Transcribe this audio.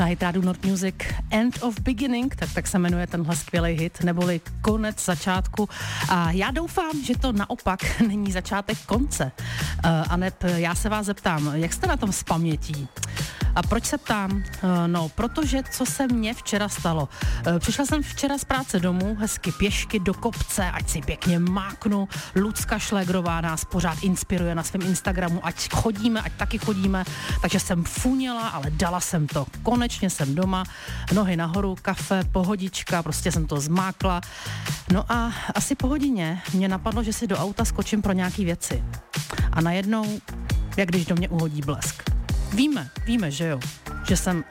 Na Hit Radio Nord Music End of Beginning, tak se jmenuje tenhle skvělý hit, neboli konec začátku. A já doufám, že to naopak není začátek konce. Aneb já se vás zeptám, jak jste na tom s pamětí? A proč se ptám? No, protože co se mně včera stalo? Přišla jsem včera z práce domů, hezky pěšky do kopce, ať si pěkně máknu. Lucka Šlégrová nás pořád inspiruje na svém Instagramu, ať taky chodíme. Takže jsem funěla, ale dala jsem to. Konečně jsem doma, nohy nahoru, kafe, pohodička, prostě jsem to zmákla. No a asi po hodině mě napadlo, že si do auta skočím pro nějaký věci. A najednou, jak když do mě uhodí blesk. Víme, že jo, že jsem